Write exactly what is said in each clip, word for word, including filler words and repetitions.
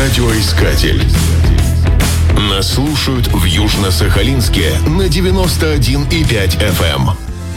Радиоискатель. Нас слушают в Южно-Сахалинске на девяносто один и пять эф эм.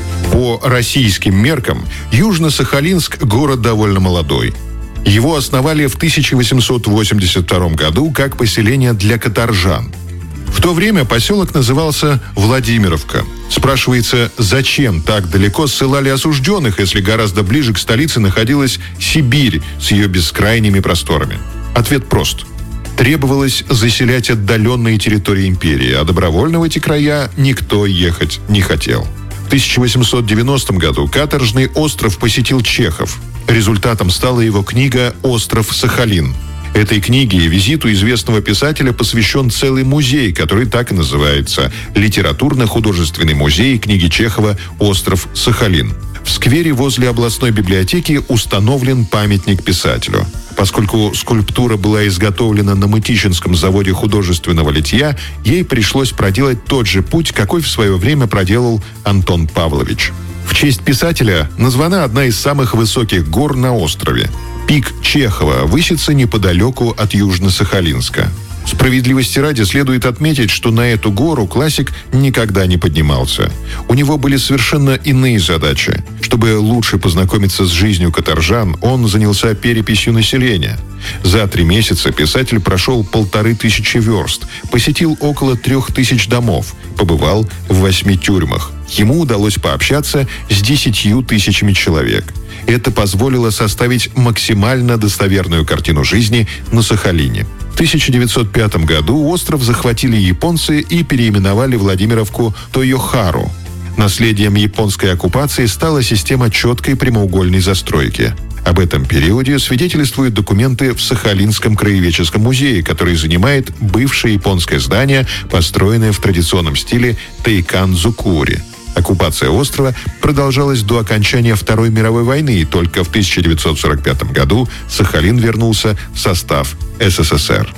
По российским меркам Южно-Сахалинск – город довольно молодой. Его основали в тысяча восемьсот восемьдесят втором году как поселение для каторжан. В то время поселок назывался Владимировка. Спрашивается, зачем так далеко ссылали осужденных, если гораздо ближе к столице находилась Сибирь с ее бескрайними просторами? Ответ прост. Требовалось заселять отдаленные территории империи, а добровольно в эти края никто ехать не хотел. В тысяча восемьсот девяностом году каторжный остров посетил Чехов. Результатом стала его книга «Остров Сахалин». Этой книге и визиту известного писателя посвящен целый музей, который так и называется – Литературно-художественный музей книги Чехова «Остров Сахалин». В сквере возле областной библиотеки установлен памятник писателю. Поскольку скульптура была изготовлена на Мытищинском заводе художественного литья, ей пришлось проделать тот же путь, какой в свое время проделал Антон Павлович. В честь писателя названа одна из самых высоких гор на острове. Пик Чехова высится неподалеку от Южно-Сахалинска. Справедливости ради следует отметить, что на эту гору классик никогда не поднимался. У него были совершенно иные задачи. Чтобы лучше познакомиться с жизнью каторжан, он занялся переписью населения. За три месяца писатель прошел полторы тысячи верст, посетил около трех тысяч домов, побывал в восьми тюрьмах. Ему удалось пообщаться с десятью тысячами человек. Это позволило составить максимально достоверную картину жизни на Сахалине. В тысяча девятьсот пятом году остров захватили японцы и переименовали Владимировку Тойохару. Наследием японской оккупации стала система четкой прямоугольной застройки. Об этом периоде свидетельствуют документы в Сахалинском краеведческом музее, который занимает бывшее японское здание, построенное в традиционном стиле Тейкан-дзукури. Оккупация острова продолжалась до окончания Второй мировой войны, и только в тысяча девятьсот сорок пятом году Сахалин вернулся в состав эс эс эс эр.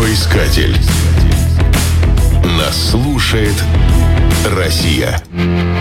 Радиоискатель. Нас слушает Россия.